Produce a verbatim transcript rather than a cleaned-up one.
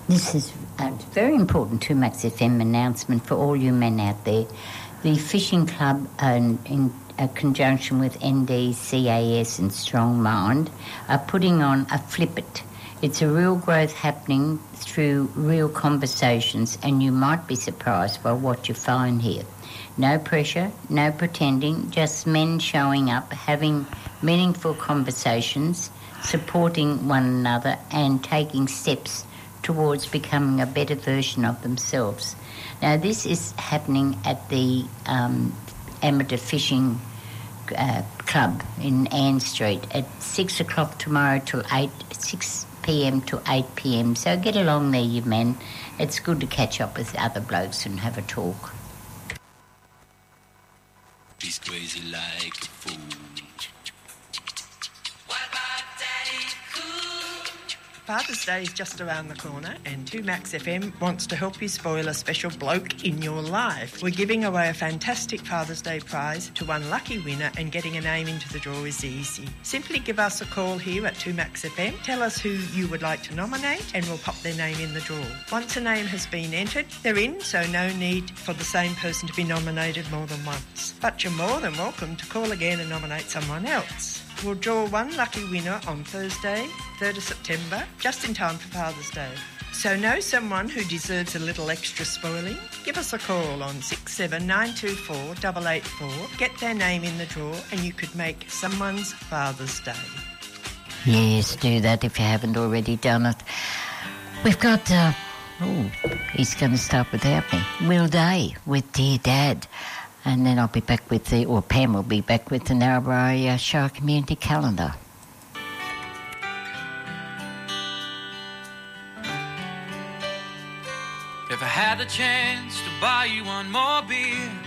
This is a very important two Max F M announcement for all you men out there. The Fishing Club, uh, in uh, conjunction with N D C A S and Strong Mind, are putting on a Flip It. It's a real growth happening through real conversations, and you might be surprised by what you find here. No pressure, no pretending, just men showing up, having meaningful conversations, supporting one another and taking steps towards becoming a better version of themselves. Now, this is happening at the um, Amateur Fishing uh, Club in Ann Street at six o'clock tomorrow till eight, six p.m. to eight p.m. So get along there, you men. It's good to catch up with other blokes and have a talk. He's crazy like a fool. Father's Day is just around the corner and two Max F M wants to help you spoil a special bloke in your life. We're giving away a fantastic Father's Day prize to one lucky winner, and getting a name into the draw is easy. Simply give us a call here at two Max F M, tell us who you would like to nominate and we'll pop their name in the draw. Once a name has been entered, they're in, so no need for the same person to be nominated more than once. But you're more than welcome to call again and nominate someone else. We'll draw one lucky winner on Thursday, third of September, just in time for Father's Day. So know someone who deserves a little extra spoiling? Give us a call on six seven nine two four eight eight four. Get their name in the draw and you could make someone's Father's Day. Yes, do that if you haven't already done it. We've got, uh, oh, he's going to start without me. Will Day with Dear Dad. And then I'll be back with the, or Pam will be back with the Narrabri uh, Shire Community Calendar. If I had the chance to buy you one more beer,